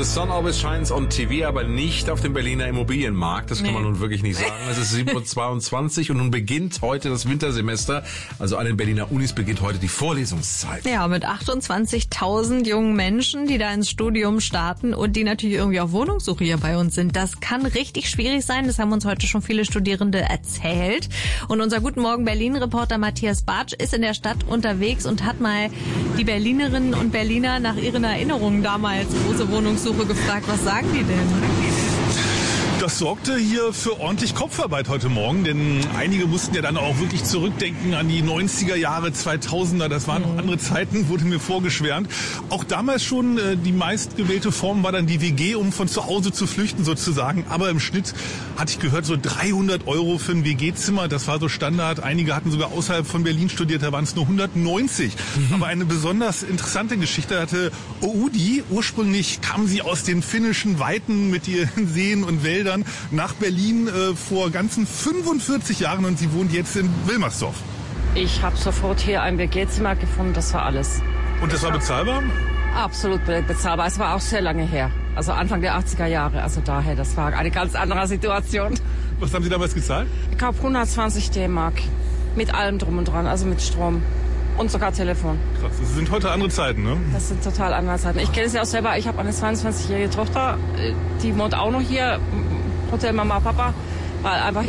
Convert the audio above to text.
The sun always shines on TV, aber nicht auf dem Berliner Immobilienmarkt. Das kann man nun wirklich nicht sagen. Es ist 7:22 Uhr und nun beginnt heute das Wintersemester. Also an den Berliner Unis beginnt heute die Vorlesungszeit. Ja, mit 28.000 jungen Menschen, die da ins Studium starten und die natürlich irgendwie auf Wohnungssuche hier bei uns sind. Das kann richtig schwierig sein. Das haben uns heute schon viele Studierende erzählt. Und unser Guten Morgen Berlin-Reporter Matthias Bartsch ist in der Stadt unterwegs und hat mal die Berlinerinnen und Berliner nach ihren Erinnerungen damals große Wohnungssuche gefragt. Was sagen die denn? Das sorgte hier für ordentlich Kopfarbeit heute Morgen, denn einige mussten ja dann auch wirklich zurückdenken an die 90er Jahre, 2000er. Das waren noch andere Zeiten, wurde mir vorgeschwärmt. Auch damals schon die meistgewählte Form war dann die WG, um von zu Hause zu flüchten sozusagen. Aber im Schnitt hatte ich gehört, so 300 € für ein WG-Zimmer. Das war so Standard. Einige hatten sogar außerhalb von Berlin studiert, da waren es nur 190. Aber eine besonders interessante Geschichte hatte Oudi. Ursprünglich kam sie aus den finnischen Weiten mit ihren Seen und Wäldern nach Berlin vor ganzen 45 Jahren und sie wohnt jetzt in Wilmersdorf. Ich habe sofort hier ein WG-Zimmer gefunden, das war alles. Und das war bezahlbar? Absolut bezahlbar. Es war auch sehr lange her, also Anfang der 80er Jahre, also daher, das war eine ganz andere Situation. Was haben Sie damals gezahlt? Ich glaube 120 D-Mark, mit allem drum und dran, also mit Strom. Und sogar Telefon. Krass, das sind heute andere Zeiten, ne? Das sind total andere Zeiten. Ich kenne es ja auch selber, ich habe eine 22-jährige Tochter, die wohnt auch noch hier, Hotel Mama, Papa, weil einfach